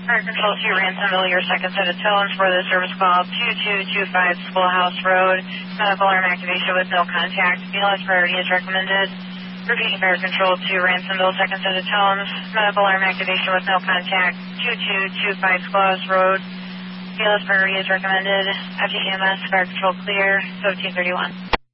Fire Control 2, Ransomville, your second set of tones for the service call 2225 Schoolhouse Road. Medical alarm activation with no contact. BLS priority is recommended. Repeating Fire Control 2, Ransomville, second set of tones. Medical alarm activation with no contact. 2225 Schoolhouse Road. BLS priority is recommended. FTEMS, Fire Control clear, 1731.